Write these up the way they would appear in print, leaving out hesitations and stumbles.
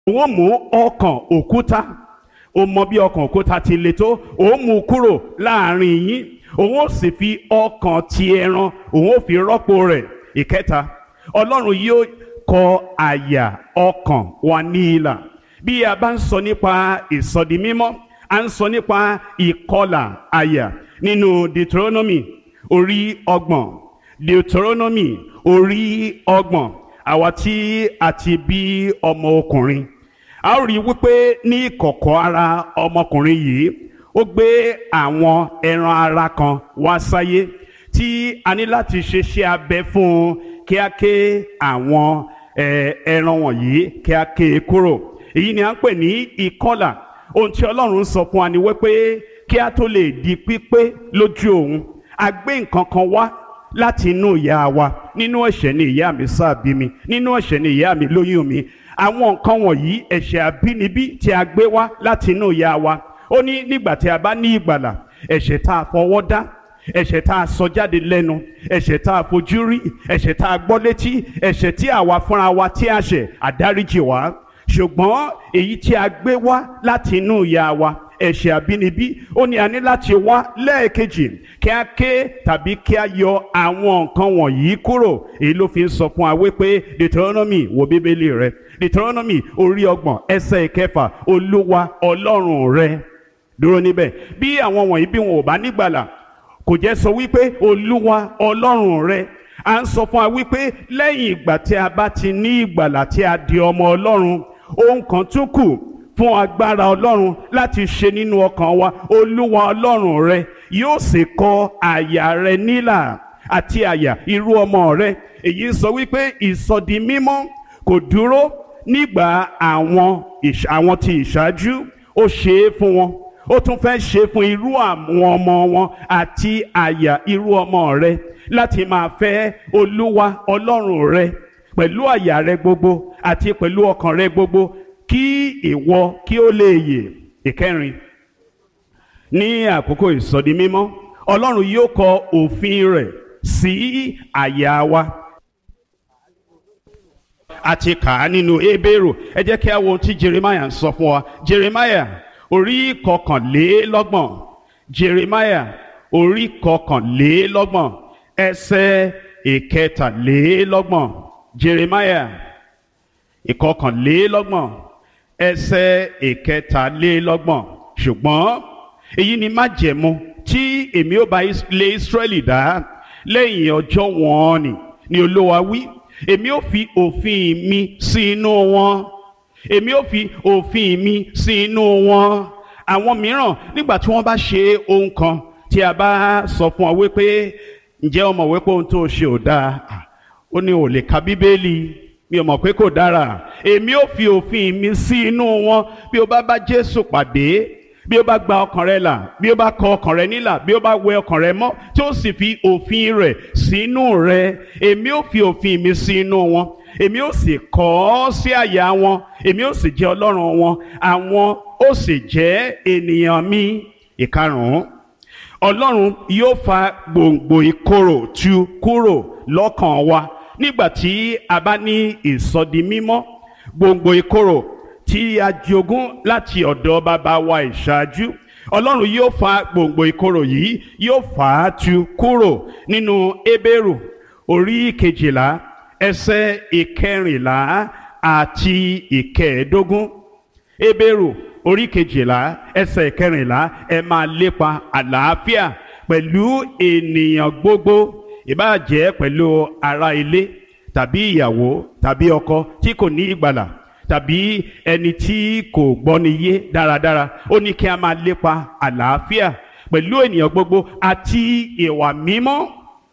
òun ó mú ọkàn òkúta, ó mọ bí ọkàn òkúta ti le tó, òun mú kúrò láàrin yín, òun ó sì fi ọkàn ti ẹran òun ó fi rọ́pò rẹ̀. Ìkẹta, Ọlọ́run yóò kọ àyà ọkàn wa ní ilà. Bí a bá ń sọ nípa ìsọdi mímọ́, a ń sọ nípa ìkọlà àyà nínú Deuteronomy orí 30. Deuteronomy orí 30. Àwa tí a ti bí ọmọ ọkùnrin, a ó rí wípé ní ìkọ̀kọ̀ ara ọmọkùnrin yìí ó gbé àwọn ẹran ara kan wá sáyé tí a ní láti ṣe abẹ fún un kí a ké àwọn ẹran wọ̀nyí kí a ké kúrò. Èyí ni a ń pè ní ìkọlà. Ohun tí Ọlọ́run sọ fún wa ni wípé kí a tó lè di pípé lójú òun, a gbé nǹkan kan wá láti inú ìyá wa. Nínú ẹ̀ṣẹ̀ ni ìyá mi sáàbí mi, nínú ẹ̀ṣẹ̀ ni ìyá mi lóyún mi. Àwọn nǹkan wọ̀nyí ẹ̀ṣẹ̀ àbínibí tí a gbé wá láti inú ìyá wa. Ó ní nígbà tí a bá ní ìgbàlà, ẹ̀ṣẹ̀ tá a fọwọ́ dá, ẹ̀ṣẹ̀ tá a sọ jáde lẹ́nu, ẹ̀ṣẹ̀ tá a fojú rí, ẹ̀ṣẹ̀ tá a gbọ́ létí, ẹ̀ṣẹ̀ tí àwa fúnra wa tí a ṣẹ̀, àdáríjì wá. Ṣùgbọ́n èyí tí a gbé wá láti inú ìyá wa, ẹ̀ṣẹ̀ àbínibí, ó ní a ní láti wá lẹ́ẹ̀kejì kí a ké tàbí kí a yọ àwọn nǹkan wọ̀nyí kúrò. Èyí ló fi ń sọ fún wa wípé Deuteronomy, wo bíbélì rẹ, Deuteronomy orí 30 ẹsẹ̀ 6, Olúwa Ọlọ́run rẹ. Dúró níbẹ̀. Bí àwọn wọ̀nyí bí wọn ò bá nígbàlà, kò jẹ́ sọ wípé Olúwa Ọlọ́run rẹ. À ń sọ fún wa wípé lẹ́yìn ìgbà tí a bá ti ní ìgbàlà tí a di ọmọ Ọlọ́run, ohun kan tún kù fún agbára Ọlọ́run láti ṣe nínú ọkàn wa. Olúwa Ọlọ́run rẹ yóò sì kọ àyà rẹ nílà àti àyà irú ọmọ rẹ. Èyí sọ wípé ìsọdi mímọ́ kò dúró nígbà àwọn tí ìṣáájú. Ó ṣe é fún wọn, ó tún fẹ́ ṣe fún irú àwọn ọmọ wọn àti àyà irú ọmọ rẹ láti máa fẹ́ Olúwa Ọlọ́run rẹ pẹ̀lú àyà rẹ gbogbo àti pẹ̀lú ọkàn rẹ gbogbo, kí ìwọ kí ó lè yè. Ìkẹrin, ní àkókò ìsọdi mímọ́, Ọlọ́run yóò kọ òfin rẹ̀ sí àyà wa. A ti kà á nínú Hébérù. Ẹ jẹ́ kí a wo ohun tí Jeremiah ń sọ fún wa. Jeremiah orí 29. Jeremiah orí 29 ẹsẹ̀ 23. Jeremiah 29 ẹsẹ̀ 23. Ṣùgbọ́n èyí ni májẹ̀mú tí èmi ó bá ilé Ísírẹ́lì dá lẹ́yìn ọjọ́ wọn ni Olúwa wí. Èmi ó fi òfin mi sí inú wọn. Èmi ó fi òfin mi sí inú wọn. Àwọn mìíràn nígbà tí wọ́n bá ṣe ohun kan tí a bá sọ fún ọ wípé ǹjẹ́ o mọ̀ wípé ohun tó ṣe ò dáa, ó ní ò lè ka Bíbélì, mi ò mọ̀ pé kò dára. Èmi ó fi òfin mi sí inú wọn. Bí o bá Jésù pàdé, bí o bá gba ọkàn rẹ là, bí o bá kọ ọkàn rẹ nílà, bí o bá wẹ ọkàn rẹ mọ́ tí ó sì fi òfin rẹ̀ sínú rẹ, èmi ó fi òfin mi sí inú wọn. Èmi ó sì kọ ọ́ sí àyà wọn. Èmi ó sì jẹ́ Ọlọ́run wọn, àwọn ó sì jẹ́ ènìyàn mi. Ìkarùn-ún, Ọlọ́run yóò fa gbòǹgbò ìkorò tu kúrò lọ́kàn wa nígbà tí a bá ní ìsọdi mímọ́. Gbòǹgbò ìkorò tí a jogún láti ọ̀dọ̀ bàbá wa ìṣáájú, Ọlọ́run yóò fa gbòǹgbò ìkorò yìí, yóò fà á tu kúrò. Nínú Hébérù orí 12 ẹsẹ̀ 14 àti 15. Hébérù orí 12 ẹsẹ̀ 14. Ẹ máa lépa àlàáfíà pẹ̀lú ènìyàn gbogbo, ìbáà jẹ́ pẹ̀lú ará ilé tàbí ìyàwó tàbí ọkọ tí kò ní ìgbàlà tàbí ẹni tí kò gbọ́ni yé dáradára. Ó ní kí a máa lépa àlàáfíà pẹ̀lú ènìyàn gbogbo àti ìwà mímọ́,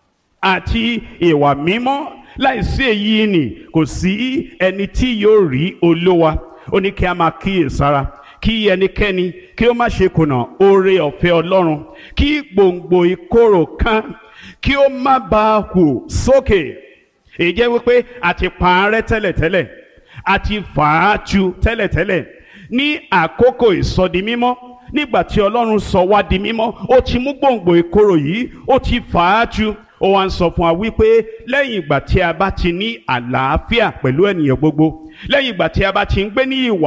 àti ìwà mímọ́. Láìsí èyí ni kò sí ẹni tí yóò rí Olúwa. Ó ní kí a máa kíyèsára kí ẹnikẹ́ni kí ó má ṣe kùnà oore ọ̀fẹ́ Ọlọ́run, kí gbòǹgbò ìkorò kan kí ó má bàa hù sókè. Èyí jẹ́ wípé a ti pa á rẹ́ tẹ́lẹ̀tẹ́lẹ̀, a ti fà á tu tẹ́lẹ̀tẹ́lẹ̀. Ní àkókò ìsọdi mímọ́, nígbà tí Ọlọ́run sọ wá di mímọ́, ó ti mú gbòǹgbò ìkorò yìí, ó ti fà á tu. ó wá ń sọ fún wa wípé lẹ́yìn ìgbà tí a bá ti ní àlàáfíà pẹ̀lú ènìyàn gbogbo, lẹ́yìn ìgbà tí a bá ti ń gbé ní ìwà